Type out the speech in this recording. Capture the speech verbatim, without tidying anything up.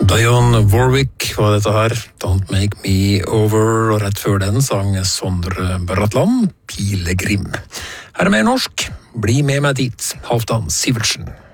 Dionne Warwick var dette her, Don't Make Me Over, og rett før den sang Sondre Bratland, Pilegrim. Her er mer norsk, bli med meg dit, Halvdan Sivertsen.